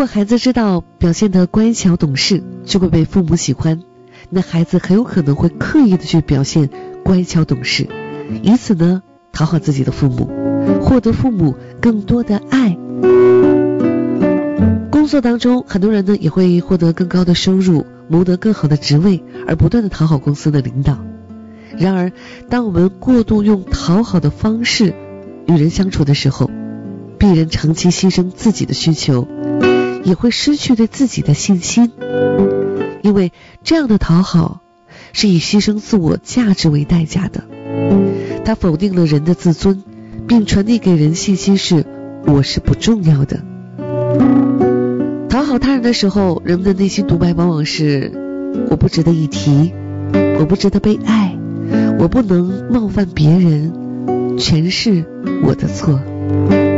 果孩子知道表现得乖巧懂事就会被父母喜欢，那孩子很有可能会刻意的去表现乖巧懂事，以此呢讨好自己的父母，获得父母更多的爱。工作当中很多人呢也会获得更高的收入，谋得更好的职位，而不断的讨好公司的领导。然而当我们过度用讨好的方式与人相处的时候，必然长期牺牲自己的需求，也会失去对自己的信心，因为这样的讨好是以牺牲自我价值为代价的，它否定了人的自尊，并传递给人信息是我是不重要的。讨好他人的时候，人们的内心独白往往是我不值得一提，我不值得被爱，我不能冒犯别人，全是我的错。